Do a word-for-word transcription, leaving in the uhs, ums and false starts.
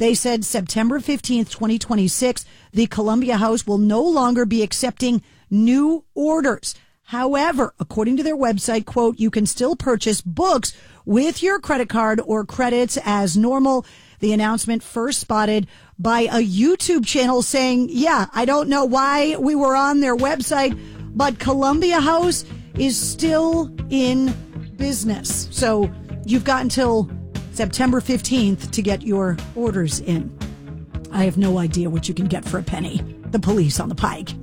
They said September fifteenth, twenty twenty-six, the Columbia House will no longer be accepting new orders. However, according to their website, quote, you can still purchase books with your credit card or credits as normal. The announcement first spotted by a YouTube channel saying, yeah, I don't know why we were on their website, but Columbia House is still in business. So you've got until September fifteenth to get your orders in. I have no idea what you can get for a penny. The Police on the Pike.